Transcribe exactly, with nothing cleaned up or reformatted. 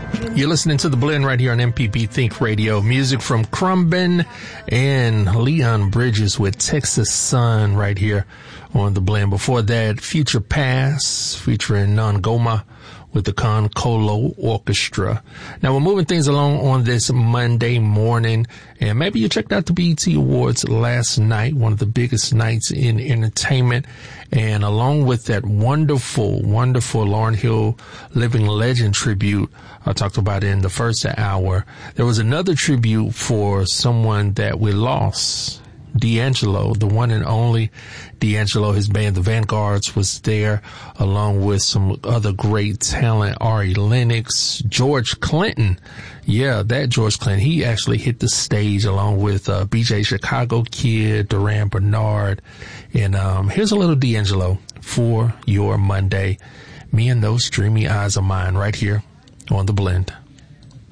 You're listening to The Blend right here on M P B Think Radio. Music from Khruangbin and Leon Bridges with Texas Sun right here on The Blend. Before that, Future Past featuring Nongoma with the Con Colo Orchestra. Now we're moving things along on this Monday morning, and maybe you checked out the B E T Awards last night, one of the biggest nights in entertainment. And along with that wonderful, wonderful Lauryn Hill Living Legend tribute I talked about in the first hour, there was another tribute for someone that we lost. D'Angelo, the one and only D'Angelo. His band, the Vanguards, was there along with some other great talent, Ari Lennox, George Clinton. Yeah, that George Clinton. He actually hit the stage along with uh, B J Chicago Kid, Duran Bernard. And um, here's a little D'Angelo for your Monday. Me and those dreamy eyes of mine right here on The Blend.